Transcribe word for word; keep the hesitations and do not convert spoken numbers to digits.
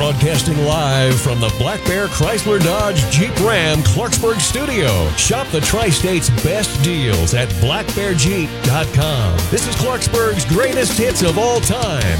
Broadcasting live from the Black Bear Chrysler Dodge Jeep Ram Clarksburg studio. Shop the Tri-State's best deals at black bear jeep dot com. This is Clarksburg's greatest hits of all time.